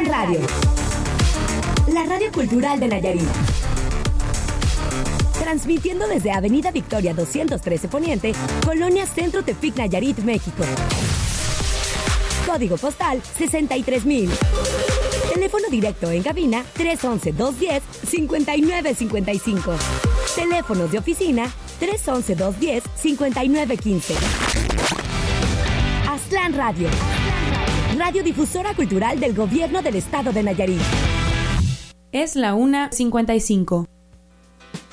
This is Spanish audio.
Aztlán Radio, la radio cultural de Nayarit. Transmitiendo desde Avenida Victoria 213 Poniente, Colonia Centro Tepic, Nayarit, México. Código postal 63,000. Teléfono directo en cabina 311-210-5955. Teléfonos de oficina 311-210-5915. Aztlán Radio. Radiodifusora cultural del Gobierno del Estado de Nayarit. Es la 1:55.